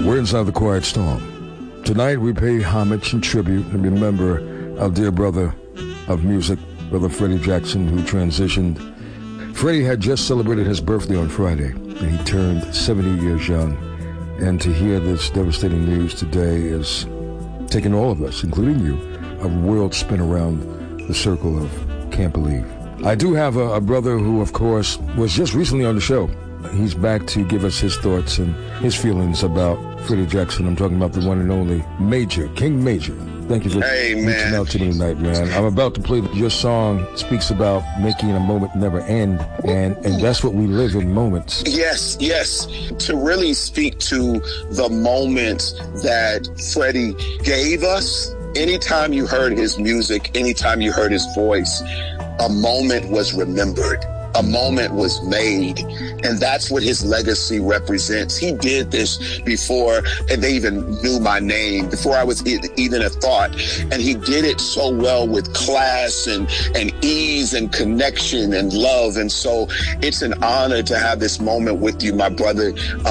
We're inside the Quiet Storm. Tonight we pay homage and tribute and remember our dear brother of music, Brother Freddie Jackson, who transitioned. Freddie had just celebrated his birthday on Friday, and he turned 70 years young. And to hear this devastating news today is taking all of us, including you, a world spin around the circle of can't believe. I do have a brother who, of course, was just recently on the show. He's back to give us his thoughts and his feelings about Freddie Jackson. I'm talking about the one and only Major, King Major. Thank you for reaching out to me tonight, man. I'm about to play your song. It speaks about making a moment never end, and that's what we live in, moments. Yes. To really speak to the moments that Freddie gave us, anytime you heard his music, anytime you heard his voice, a moment was remembered. A moment was made, and that's what his legacy represents. He did this before they even knew my name, before I was even a thought, and he did it so well with class and ease and connection and love. And so it's an honor to have this moment with you, my brother,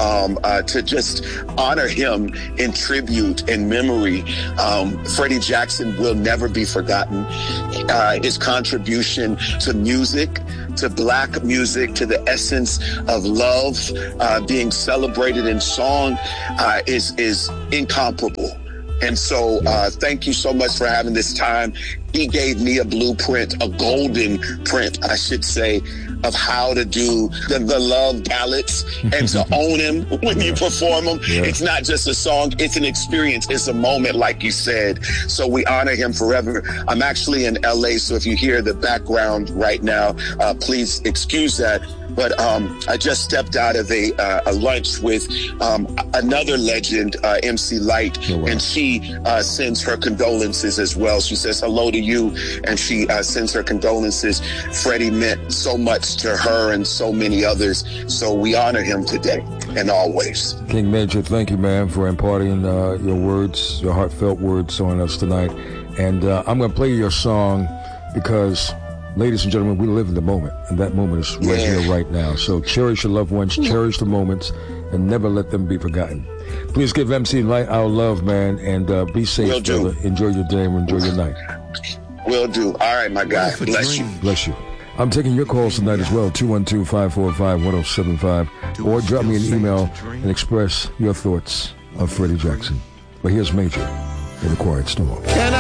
to just honor him in tribute and memory. Freddie Jackson will never be forgotten. His contribution to music, to Black music, to the essence of love being celebrated in song is incomparable. And so thank you so much for having this time. He gave me a blueprint, a golden print, I should say, of how to do the love ballads and to own him when you perform them. Yeah. It's not just a song, it's an experience, it's a moment, like you said. So we honor him forever. I'm actually in LA, so if you hear the background right now, please excuse that. But I just stepped out of a lunch with another legend, MC Light, and she sends her condolences as well. She says hello to you, and she sends her condolences. Freddie meant so much to her and so many others, so we honor him today and always. King Major, thank you, man, for imparting your words, your heartfelt words on us tonight. And I'm going to play your song because, ladies and gentlemen, we live in the moment, and that moment is right here, right now. So cherish your loved ones, cherish the moments, and never let them be forgotten. Please give MC Light our love, man, and be safe, brother. Enjoy your day and enjoy your night. Will do. All right, my guy. Bless you. Bless you. I'm taking your calls tonight as well, 212-545-1075, or drop me an email and express your thoughts of Freddie Jackson. But here's Major in the Quiet Storm.